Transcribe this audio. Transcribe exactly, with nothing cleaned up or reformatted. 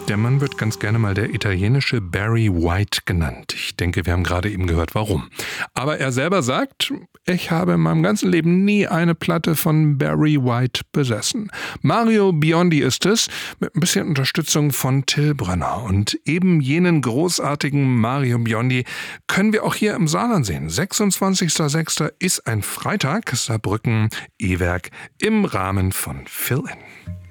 Der Mann wird ganz gerne mal der italienische Barry White genannt. Ich denke, wir haben gerade eben gehört, warum. Aber er selber sagt, ich habe in meinem ganzen Leben nie eine Platte von Barry White besessen. Mario Biondi ist es, mit ein bisschen Unterstützung von Till Brönner. Und eben jenen großartigen Mario Biondi können wir auch hier im Saarland sehen. sechsundzwanzigster sechster ist ein Freitag, Saarbrücken, E-Werk im Rahmen von Fill-In.